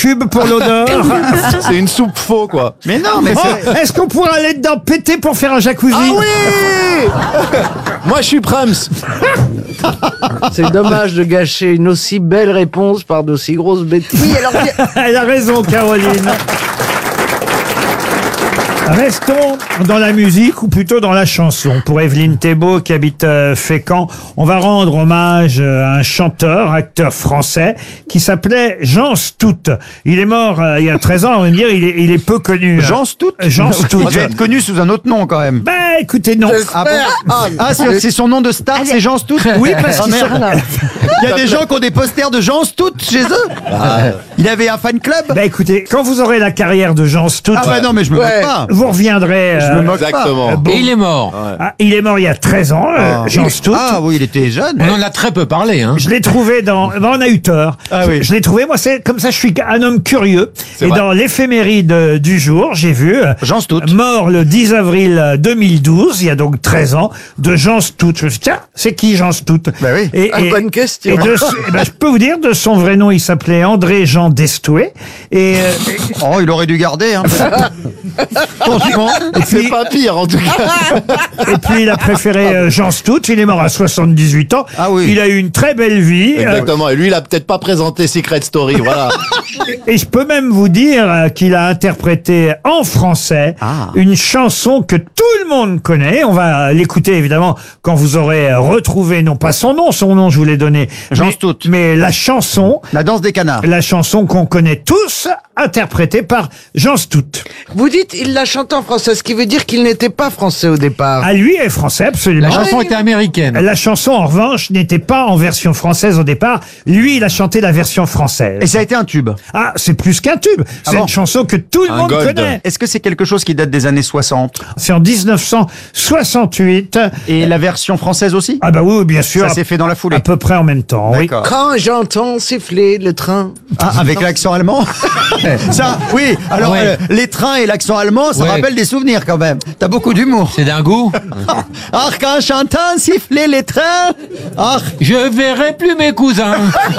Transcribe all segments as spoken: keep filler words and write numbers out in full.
cube pour l'odeur. C'est une soupe faux, quoi. Mais non, mais Oh, est-ce qu'on pourrait aller dedans péter pour faire un jacuzzi? Ah oui. Moi, je suis Prams. C'est dommage de gâcher une aussi belle réponse par d'aussi grosses bêtises. Oui, alors, Elle a raison, Caroline. Restons dans la musique, ou plutôt dans la chanson. Pour Evelyne Thébault, qui habite euh, Fécamp, on va rendre hommage euh, à un chanteur, acteur français, qui s'appelait Jean Stout. Il est mort euh, il y a treize ans, on va me dire, il est, il est peu connu. Jean Stout Jean Stout. Il devait être connu sous un autre nom quand même. Ben, écoutez, non. Ah bon? Ah, ah, c'est c'est son nom de star, c'est Jean Stout? Oui, parce Ah, qu'ils sont... merde. Il y a des gens qui ont des posters de Jean Stout chez eux. Il avait un fan club. Ben, écoutez, quand vous aurez la carrière de Jean Stout, Ah bah non, mais je me Ouais. moque pas. vous reviendrez... Je euh, me moque Exactement. euh, bon. Et il est mort. Ah, il est mort il y a treize ans, euh, Ah, Jean il est- Stout. Ah oui, il était jeune. On en a très peu parlé, hein. Je l'ai trouvé dans... Ben, on a eu tort. Ah oui. Je l'ai trouvé, moi, c'est comme ça, je suis un homme curieux. C'est Et vrai. dans l'éphéméride euh, du jour, j'ai vu... euh, Jean Stout. Mort le dix avril deux mille douze, il y a donc treize ans, de Jean Stout. Je me suis dit, tiens, c'est qui Jean Stout? Bah oui. Et, Ah, bonne question. et de, eh ben, je peux vous dire, de son vrai nom, il s'appelait André Jean Destoué. Et, euh, Oh, il aurait dû garder. Hein. Franchement. C'est pas pire, en tout cas. et puis, il a préféré euh, Jean Stout. Il est mort à soixante-dix-huit ans. Ah oui. Il a eu une très belle vie. Euh, Exactement. Et lui, il a peut-être pas présenté Secret Story, voilà. Et je peux même vous dire euh, qu'il a interprété en français Ah. une chanson que tout le monde connaît. On va l'écouter évidemment quand vous aurez euh, retrouvé, non pas son nom, son nom je vous l'ai donné, Jean mais, Stout. mais la chanson, La danse des canards. la chanson qu'on connaît tous, interprétée par Jean Stout. Vous dites, il l'a chanté en français, ce qui veut dire qu'il n'était pas français au départ. À lui est français, absolument. La chanson était américaine. La chanson, en revanche, n'était pas en version française au départ. Lui, il a chanté la version française. Et ça a été un tube. Ah, c'est plus qu'un tube. C'est bon une chanson que tout le Un monde gold. connaît. Est-ce que c'est quelque chose qui date des années soixante? C'est en dix-neuf cent soixante-huit. Et la version française aussi? Ah bah oui, oui, bien sûr. Ça s'est fait dans la foulée. À peu près en même temps, oui. D'accord. Quand j'entends siffler le train. Ah, avec l'accent allemand? Ça, oui. Alors, Ouais. euh, les trains et l'accent allemand, ça Ouais. rappelle des souvenirs quand même. T'as beaucoup d'humour. C'est d'un goût. Ah, quand j'entends siffler les trains. Ah, Je verrai plus mes cousins.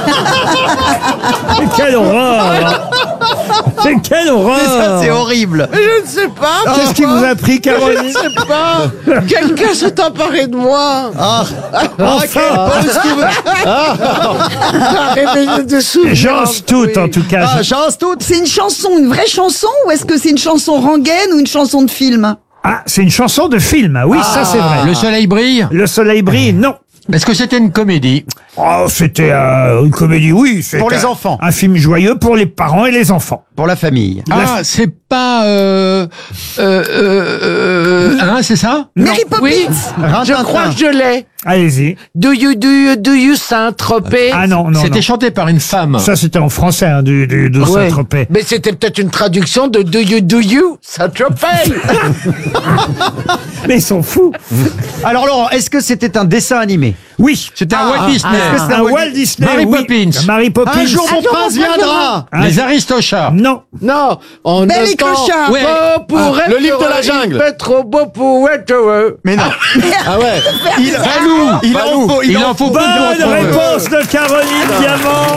Mais quelle horreur! C'est quelle mais ça, horreur! c'est horrible. Mais je ne sais pas. Qu'est-ce qui vous a pris, Caroline? Je ne sais pas. Quelqu'un s'est emparé de moi. Ah, ah quel bon souvenir. A réveillé des souvenirs. Jean Stout, Oui. en tout cas. Ah, Jean Stout. c'est une chanson, une vraie chanson, ou est-ce que c'est une chanson rengaine ou une chanson de film? Ah, c'est une chanson de film. Oui, ça c'est vrai. Le soleil brille. Le soleil brille, non. Est-ce que c'était une comédie? Oh, c'était euh, une comédie, oui. c'est Pour les un- enfants. Un film joyeux pour les parents et les enfants. Pour la famille. Ah, c'est pas... Euh, euh, euh, euh, hein, c'est ça? Mary Poppins. Oui, Rintintin. je crois que je l'ai. Allez-y. Do you, do you, do you Saint-Tropez? Ah non, non, C'était non. chanté par une femme. Ça, c'était en français, hein, du, du, de Ouais. Saint-Tropez. Mais c'était peut-être une traduction de Do you, do you Saint-Tropez? Mais ils sont fous. Alors, Laurent, est-ce que c'était un dessin animé? Oui. C'était un Ah, Walt Disney. est-ce que c'est Un Walt Disney, Mary oui. Poppins. Mary Poppins. Un jour, mon prince viendra. Les Aristochats. Non. Non, on Belle ne et Clochard. Ouais. beau pour Ah, être le livre de la heureux, jungle. Il fait trop beau pour être heureux. Mais non. Ah ouais. Il, Balou. il Balou. en faut, il Il en en faut faut. plus Bonne pour être heureux. réponse de Caroline Diamant.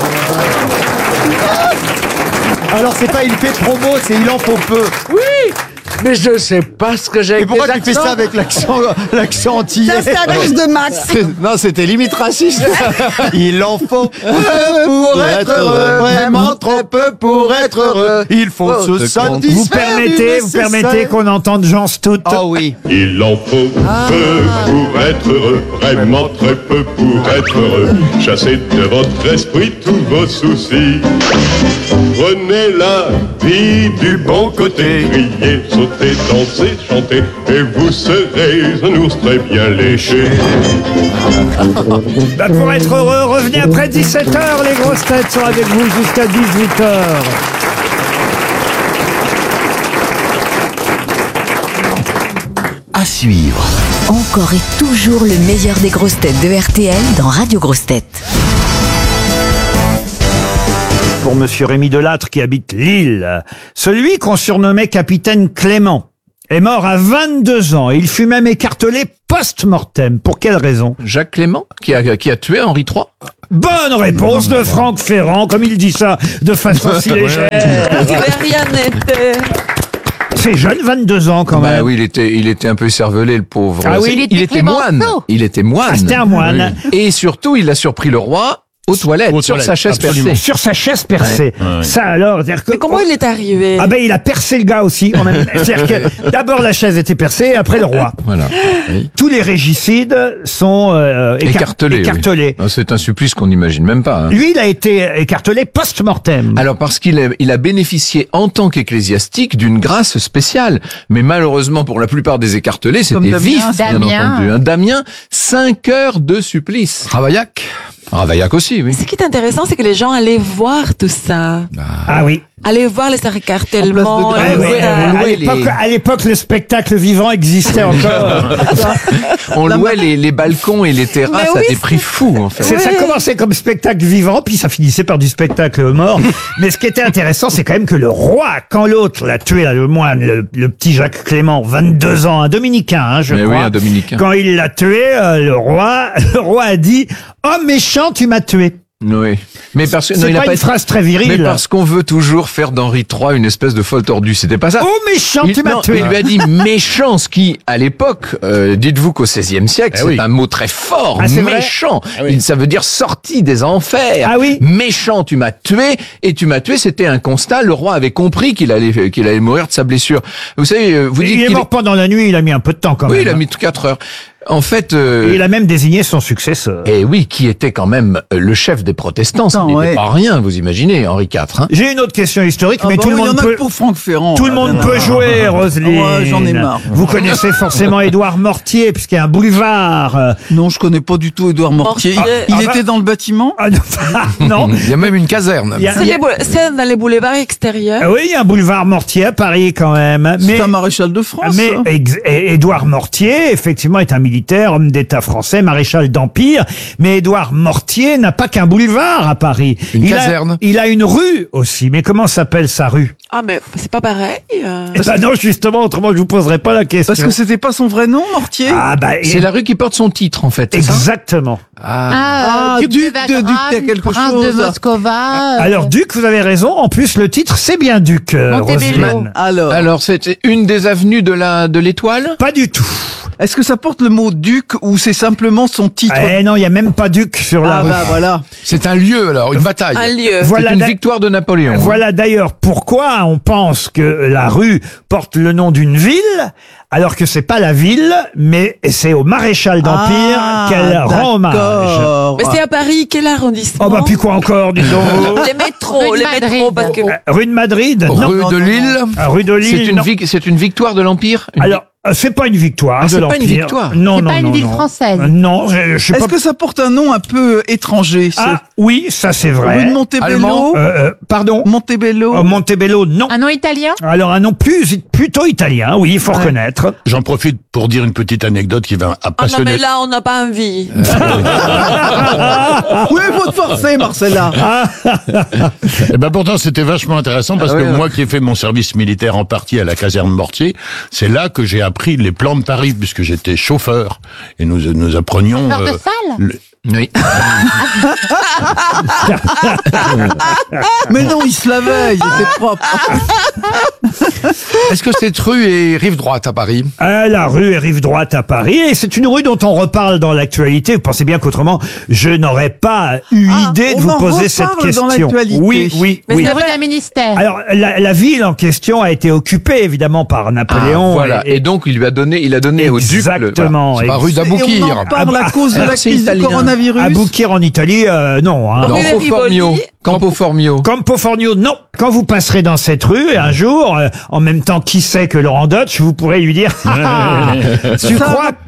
Alors, c'est pas il fait trop beau, c'est il en faut peu. Oui, mais je sais pas ce que j'ai Et avec pourquoi les tu fais accents. ça avec l'accent, l'accent antillais? Ça, c'est à cause de Max. C'est- Non, c'était limite raciste. Il en faut peu pour être heureux, vraiment trop peu pour être heureux. Il faut Oh, se c'est con. satisfaire. Vous permettez, du vous permettez nécessaire. qu'on entende Jean Stout. Ah oui. Il en faut peu pour être heureux, vraiment très peu pour être heureux. Chassez de votre esprit tous vos soucis. Prenez la vie du bon côté, criez, sautez, dansez, chantez, et vous serez un ours très bien léché. Bah, pour être heureux, revenez après dix-sept heures. Les grosses têtes sont avec vous jusqu'à dix-huit heures. À suivre. Encore et toujours le meilleur des grosses têtes de R T L dans Radio Grosses Têtes. Pour monsieur Rémi Delattre qui habite Lille, celui qu'on surnommait Capitaine Clément est mort à vingt-deux ans. Il fut même écartelé post-mortem. Pour quelle raison? Jacques Clément, qui a, qui a tué Henri trois. Bonne réponse de Franck Ferrand, comme il dit ça de façon si légère. Rien n'était. C'est jeune, vingt-deux ans quand même. Bah oui, il était, il était un peu écervelé, le pauvre. Ah oui, il, il était, était moine. Clémenceau. Il était moine. Ah, c'était un moine. Oui. Et surtout, il a surpris le roi aux toilettes, Aux sur toilettes, sa chaise absolument. percée. Sur sa chaise percée. Ouais. Ouais. Ça alors, c'est-à-dire que... Mais comment il est arrivé? Ah ben il a percé le gars aussi en même temps. C'est-à-dire que d'abord la chaise était percée et après le roi. Voilà. Oui. Tous les régicides sont euh, écar- Écartelé. écartelés. Oui. C'est un supplice qu'on n'imagine même pas. Hein. Lui, il a été écartelé post-mortem. Alors parce qu'il a, il a bénéficié en tant qu'ecclésiastique d'une grâce spéciale, mais malheureusement pour la plupart des écartelés, c'était Damien, vif, bien Damien. entendu. Un Damien, cinq heures de supplice. Ravaillac. Ravaillac aussi, oui. Ce qui est intéressant, c'est que les gens allaient voir tout ça. Ah oui. Allaient voir les écartèlements. Ah et oui, tout ça. euh, à l'époque, à l'époque, le spectacle vivant existait encore. On louait les, les balcons et les terrasses Mais oui, à des prix fous, en fait. C'est, Ça commençait comme spectacle vivant, puis ça finissait par du spectacle mort. Mais ce qui était intéressant, c'est quand même que le roi, quand l'autre l'a tué, là, le moine, le, le petit Jacques Clément, vingt-deux ans, un dominicain, hein, je Mais crois. oui, un dominicain. Quand il l'a tué, euh, le roi, le roi a dit « Oh méchant, tu m'as tué ». Oui. Mais parce que C'est non, il pas a une été- phrase très virile. Mais parce qu'on veut toujours faire d'Henri trois une espèce de folle tordue. C'était pas ça. Oh méchant, Il- tu m'as non, tué. Il lui a dit méchant, ce qui, à l'époque, euh, dites-vous qu'au seizième siècle, Eh c'est oui. un mot très fort. Ah, c'est vrai méchant. Ah oui. Il, ça veut dire sorti des enfers. Ah oui. Méchant, tu m'as tué. Et tu m'as tué, c'était un constat. Le roi avait compris qu'il allait, qu'il allait mourir de sa blessure. Vous savez, euh, vous dites Il est qu'il mort pendant la nuit, il a mis un peu de temps quand Oui, même. il a mis quatre heures. En fait, euh, Et il a même désigné son successeur. et oui, qui était quand même euh, le chef des protestants. Ça Attends, n'était ouais. pas rien, vous imaginez, Henri quatre. Hein. J'ai une autre question historique, Ah mais bon, tout le il y monde en a peut... que pour Franck Ferrand. Tout le là, monde là. peut jouer, Roselyne. Ouais, j'en ai marre. Vous connaissez forcément Édouard Mortier, puisqu'il y a un boulevard. euh, Non, je connais pas du tout Édouard Mortier. Mortier. Il Ah, était bah- dans le bâtiment. Ah, non, non. Il y a même une caserne. Il y a- C'est il y les a- boule- c'est dans les boulevards extérieurs. Ah oui, il y a un boulevard Mortier à Paris quand même. Mais, C'est un maréchal de France. mais ça. ex- et- Édouard Mortier, effectivement, est un militaire, homme d'État français, maréchal d'Empire. Mais Édouard Mortier n'a pas qu'un boulevard à Paris. Une il caserne. A, il a une rue aussi. Mais comment s'appelle sa rue? Ah, mais c'est pas pareil. euh. Eh ben non, justement, autrement je vous poserai pas la question. Parce que c'était pas son vrai nom, Mortier. Ah bah, C'est la rue qui porte son titre, en fait. c'est ça exactement. Ah, Duc, duc de de- duc Wagram, de quelque prince chose. de Moscova. euh, Alors, Duc, vous avez raison. En plus, le titre, c'est bien Duc, euh, Montebello. Roselyne. Alors, Alors, c'est une des avenues de la de l'Étoile. Pas du tout. est-ce que ça porte le mot duc ou c'est simplement son titre? Eh non, il y a même pas Duc sur la Ah rue. bah voilà. C'est un lieu, alors, une bataille. Un lieu. Voilà, C'est une d'a- victoire de Napoléon. voilà d'ailleurs pourquoi on pense que la rue porte le nom d'une ville, alors que c'est pas la ville, mais c'est au maréchal d'Empire Ah, qu'elle rend hommage. d'accord. Mais c'est à Paris, quel arrondissement? Oh bah puis quoi encore, dis donc. Les métros, Rue de les Madrid. métros, parce que... Euh, Rue de Madrid, non. Rue non, de non, Lille. Ah, Rue de C'est Lille, une, non. vic- c'est une victoire de l'Empire. Une Alors, euh, c'est pas une victoire Ah, de c'est pas l'Empire. une victoire. Non, C'est non, pas une non, ville non. française. Euh, Non, je, je sais Est-ce pas. que ça porte un nom un peu étranger? ce- Ah oui, ça c'est vrai. Rue de Montebello. Allemand. Euh, euh, pardon. Montebello. Euh, Montebello, non. Un nom italien? Alors un nom plus plutôt italien, oui, il faut reconnaître. J'en profite pour dire une petite anecdote qui va Ah non, passionner. mais là, on n'a pas envie. Oui, faut te forcer, Marcella. Eh ben pourtant c'était vachement intéressant parce Ah que oui, moi qui ai fait mon service militaire en partie à la caserne Mortier, c'est là que j'ai appris les plans de Paris puisque j'étais chauffeur et nous nous apprenions. Chauffeur de euh, salle le- Oui. Mais non, il se lavait, il était propre. Est-ce que cette rue est rive droite à Paris? Ah, la rue est rive droite à Paris et c'est une rue dont on reparle dans l'actualité. Vous pensez bien qu'autrement, je n'aurais pas eu Ah, idée de on vous en poser cette reparle question. dans l'actualité. Oui, oui, Mais oui. La rue d'un ministère. Alors, la, la ville en question a été occupée évidemment par Napoléon. Ah, voilà. Et, et- donc, il lui a donné, il a donné au duc. le- voilà. Exactement. C'est pas rue Et on d'Aboukir. en parle à cause de Alors, la c'est crise du italien. coronavirus. À Boukir en Italie, euh, non. Hein. Non, Rue de Campo Formio. Rivoli. Campo Formio. Campo Formio, non. Quand vous passerez dans cette rue, un jour, euh, en même temps, qui sait que Laurent Dutch, vous pourrez lui dire, Ah, tu Ça crois,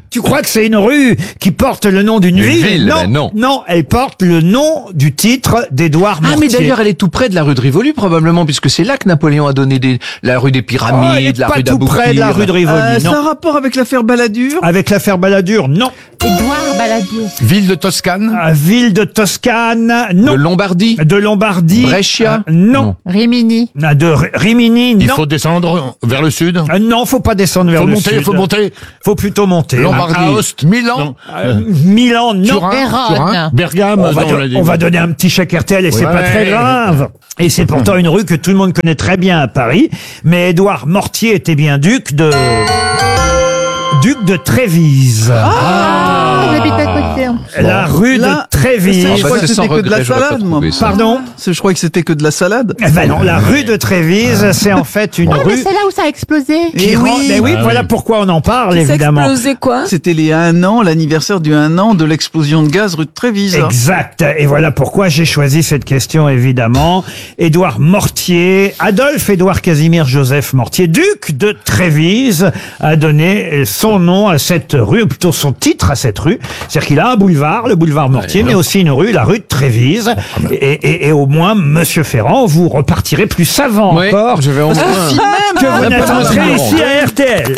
Tu crois que c'est une rue qui porte le nom d'une Une ville, ville, non, ben non. non, elle porte le nom du titre d'Édouard Ah, Mortier. mais d'ailleurs, elle est tout près de la rue de Rivoli, probablement, puisque c'est là que Napoléon a donné des, la rue des Oh, elle Pyramides, est la pas rue tout d'Aboukir. près de la rue de Rivoli, Euh, c'est non. un rapport avec l'affaire Balladur? Avec l'affaire Balladur, non. Édouard Balladur. Ville de Toscane. Ah, ville de Toscane, non. De Lombardie. De Lombardie. Brescia. Euh, non. Rimini. Ah, de R- Rimini, Il non. faut descendre vers le sud. Ah, non, faut pas descendre vers Faut le monter, sud. faut monter. Faut plutôt monter. Lombardie. Aoste, Milan. Euh, Milan, non. Turin. Vérone. Turin. Bergame. On va, non, do- on l'a dit. on va donner un petit chèque R T L et c'est Ouais. pas très grave. Et c'est pourtant une rue que tout le monde connaît très bien à Paris. Mais Édouard Mortier était bien duc de... Duc de Trévise. Ah, j'habite à côté. La rue Là, de Trévise. Je crois que c'était que de la salade, moi. Pardon? Je crois que c'était que de la salade. Eh ben non, la rue de Trévise, c'est en fait une Ah, mais rue c'est là où ça a explosé. qui Eh rend... oui. Mais oui, Ah voilà oui. pourquoi on en parle, Ça évidemment. explosait quoi? C'était les un an, l'anniversaire du un an de l'explosion de gaz rue de Trévise. Exact. Et voilà pourquoi j'ai choisi cette question, évidemment. Édouard Mortier, Adolphe Édouard Casimir Joseph Mortier, duc de Trévise, a donné son nom à cette rue, ou plutôt son titre à cette rue. C'est-à-dire qu'il a un boulevard, le boulevard Mortier, mais aussi une rue, la rue de Trévise. Et, et- et au moins, Monsieur Ferrand, vous repartirez plus savant Oui, encore je vais en que vous Ah, n'êtes pas entré moi, ici à R T L.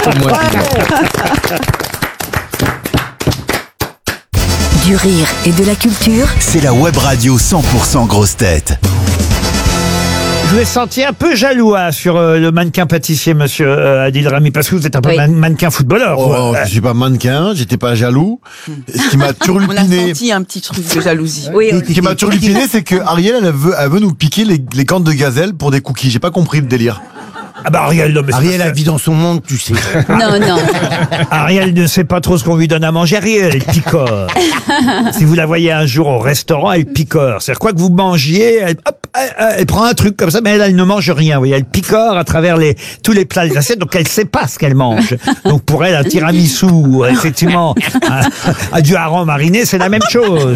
Du rire et de la culture. C'est la web radio cent pour cent grosse tête. Je vous ai senti un peu jaloux hein, sur euh, le mannequin pâtissier, monsieur euh, Adil Rami, parce que vous êtes un peu Oui. man- mannequin footballeur. Oh, quoi. je suis pas mannequin, j'étais pas jaloux. Ce qui m'a On a turlupiné, senti un petit truc de jalousie. Oui, ce qui m'a turlupiné, c'est que Ariel, elle veut, elle veut nous piquer les, les cornes de gazelle pour des cookies. J'ai pas compris le délire. Ah bah Ariel, non, mais c'est Ariel, parce elle vit dans son monde, tu sais. non, non. que Ariel ne sait pas trop ce qu'on lui donne à manger. Ariel, elle picore. Si vous la voyez un jour au restaurant, elle picore. C'est-à-dire quoi que vous mangiez, elle, hop, elle, elle prend un truc comme ça, mais elle, elle ne mange rien. Vous voyez, elle picore à travers les, tous les plats des assiettes, donc elle sait pas ce qu'elle mange. Donc pour elle, un tiramisu, effectivement, un, un du hareng mariné, c'est la même chose.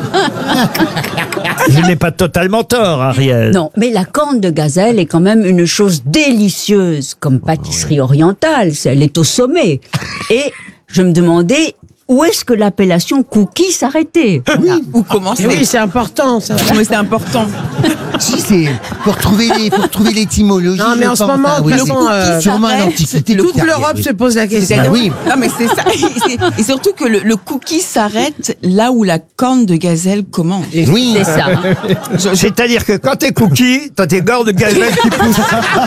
Je n'ai pas totalement tort, Ariel. Non, mais la corne de gazelle est quand même une chose délicieuse comme pâtisserie orientale. C'est- Elle est au sommet. Et je me demandais où est-ce que l'appellation cookie s'arrêtait. Ou comment c'est? Oui, c'est important, ça. Mais c'est important. Si, c'est faut retrouver les, faut retrouver l'étymologie. Non, mais je en ce pense, moment, hein, de oui, toute c'est- façon, euh, sûrement s'arrête, l'antiquité. toute derrière, l'Europe oui. se pose la question. Ah oui. Non, mais c'est ça. Et, c'est- et surtout que le, le cookie s'arrête là où la corne de gazelle commence. Oui. C'est ça. C'est-à-dire que quand t'es cookie, t'as tes gordes de gazelle qui poussent.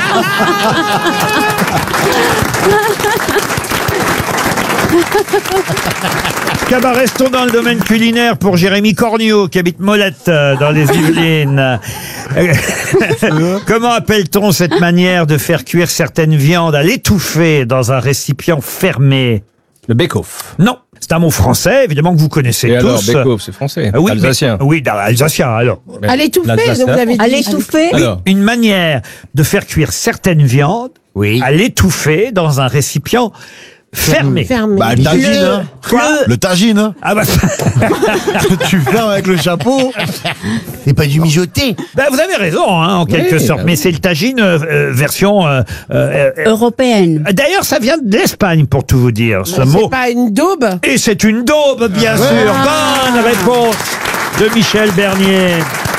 Ah bah, restons dans le domaine culinaire pour Jérémy Cornio qui habite Molette euh, dans les Yvelines. Euh, Comment appelle-t-on cette manière de faire cuire certaines viandes à l'étouffer dans un récipient fermé? Le bake-off. Non, c'est un mot français, évidemment que vous connaissez Et tous. alors, bake-off, c'est français. Ah oui, Alsacien. mais- oui, dans- alsacien alors. Mais À l'étouffer, l'Alsace, donc vous avez dit. À l'étouffer. Oui, Alors. une manière de faire cuire certaines viandes Oui. à l'étouffer dans un récipient fermé. Fermé. Bah, le tagine, hein. Quoi Le tagine, hein. Ah bah, Tu fermes avec le chapeau. C'est pas du mijoté. bah, vous avez raison, hein, en quelque Oui, sorte. bah Mais oui. c'est le tagine euh, euh, version. euh, euh, euh, Européenne. D'ailleurs, ça vient de l'Espagne, pour tout vous dire, ce mot. C'est pas une daube. Et c'est une daube, bien sûr. Bonne réponse de Michel Bernier.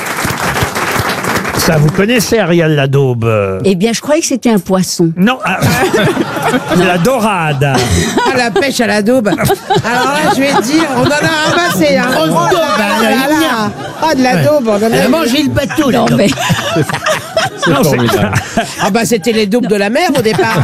Ça, vous connaissez, Ariel, la daube? Eh bien, je croyais que c'était un poisson. Non, ah, la dorade. Ah, la pêche à la daube. Alors là, je vais te dire, on en a ramassé. Hein. Grosse Oh daube, là hein, là la là. lumière. Ah, de la daube, on en a Elle a mangé le bateau, là. Non, mais C'est formidable. Ah bah c'était les daubes de la mer au départ.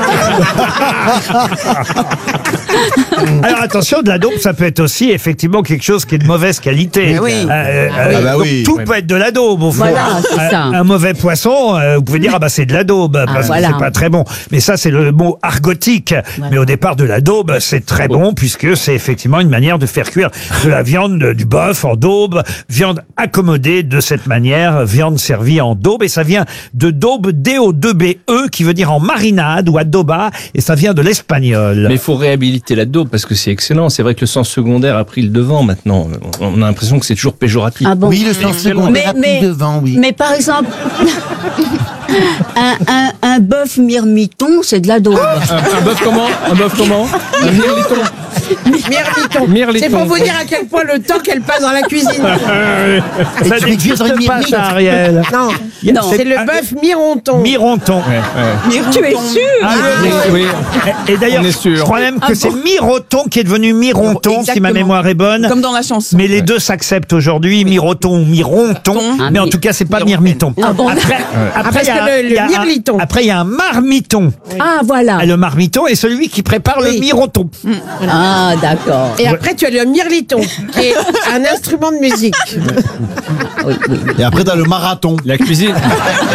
Alors attention, de la daube, ça peut être aussi effectivement quelque chose qui est de mauvaise qualité. Mais oui. Euh, euh, Ah bah donc, oui. tout peut être de la daube au fond. Voilà, c'est un, ça. un mauvais poisson, euh, vous pouvez dire ah bah c'est de la daube parce voilà. que c'est pas très bon. Mais ça c'est le mot argotique. Mais au départ de la daube, c'est très bon puisque c'est effectivement une manière de faire cuire de la viande, du bœuf en daube, viande accommodée de cette manière, viande servie en daube et ça vient de daube D O deux B E qui veut dire en marinade ou adoba et ça vient de l'espagnol. Mais il faut réhabiliter la daube parce que c'est excellent. C'est vrai que le sens secondaire a pris le devant maintenant. On a l'impression que c'est toujours péjoratif. Ah bon. Oui, le sens Excellent. secondaire Mais- a pris mais- devant, oui. Mais par exemple, Un, un, un bœuf mirmiton, c'est de la daube. Un, un bœuf comment Un bœuf comment Un mirliton. Mirliton. Mirliton. C'est pour vous dire à quel point le temps qu'elle passe dans la cuisine. Ça n'existe pas, ça, Ariel. Non, Il y a- non, c'est le bœuf mironton. Mironton. Tu es sûr Ah, Oui, oui. Et et d'ailleurs, On est sûr. je crois même que Ah c'est bon Miroton qui est devenu Mironton, si ma Exactement. mémoire est bonne. Comme dans la chanson. Mais les deux s'acceptent aujourd'hui, Miroton ou Mironton. Ah, mais en mi- tout cas, c'est pas Mirmiton. Ah bon, Après, Ah, après, parce il y a que un- le- il y a le un- mirliton. après, il y a un marmiton. Ah, voilà. Ah, le marmiton est celui qui prépare le Oui. miroton. Ah, d'accord. Et après, tu as le mirliton, qui est un instrument de musique. Oui, oui, oui. Et après, t'as le marathon. La cuisine.